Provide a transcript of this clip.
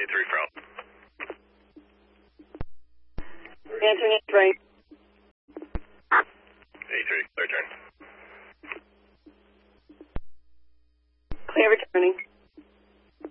A3 Front. Answering A3. A3, clear turn. Clear returning.